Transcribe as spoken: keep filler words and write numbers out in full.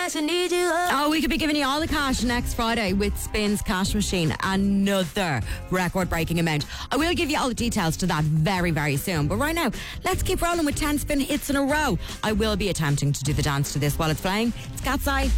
cash, I need you. Oh, we could be giving you all the cash next Friday with Spins Cash Machine. Another record-breaking amount. I will give you all the details to that very, very soon. But right now, let's keep rolling with ten spin hits in a row. I will be attempting to do the dance to this while it's playing. It's Cat's Eye.